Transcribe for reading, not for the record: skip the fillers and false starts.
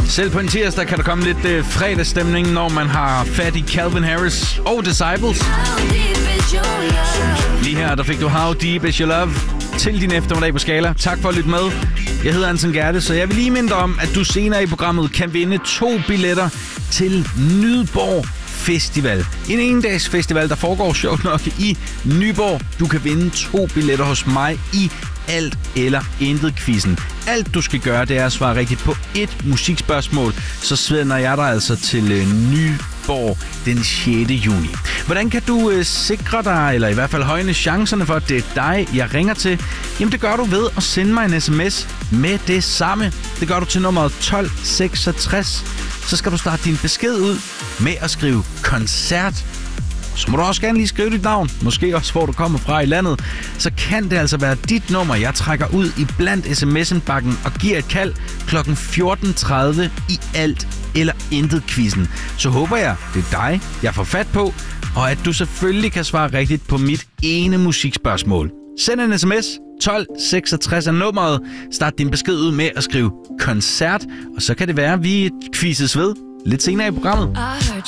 Selv på en tirsdag kan der komme lidt fredagsstemning, når man har fat i Calvin Harris og Disciples. Lige her, der fik du How Deep Is Your Love til din eftermiddag på Skala. Tak for at lytte med. Jeg hedder Anton Gerte, så jeg vil lige minde dig om, at du senere i programmet kan vinde 2 billetter til Nyborg Festival. En endags festival, der foregår sjovt nok i Nyborg. Du kan vinde 2 billetter hos mig i alt eller intet quizzen. Alt du skal gøre, det er at svare rigtigt på et musikspørgsmål, så sender jeg dig altså til Nyborg den 6. juni. Hvordan kan du sikre dig, eller i hvert fald højne chancerne for, at det er dig, jeg ringer til? Jamen det gør du ved at sende mig en sms med det samme. Det gør du til nummeret 1266. Så skal du starte din besked ud med at skrive koncert. Så må du også gerne lige skrive dit navn, måske også hvor du kommer fra i landet. Så kan det altså være dit nummer, jeg trækker ud i blandt sms'en-bakken og giver et kald kl. 14.30 i alt eller intet quizzen. Så håber jeg, det er dig, jeg får fat på, og at du selvfølgelig kan svare rigtigt på mit ene musikspørgsmål. Send en sms, 1266 er nummeret. Start din besked ud med at skrive koncert, og så kan det være, at vi quizzes ved lidt senere i programmet.